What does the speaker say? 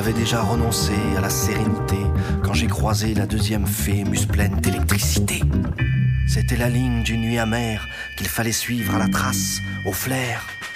J'avais déjà renoncé à la sérénité quand j'ai croisé la deuxième fée pleine d'électricité. C'était la ligne d'une nuit amère qu'il fallait suivre à la trace, au flair.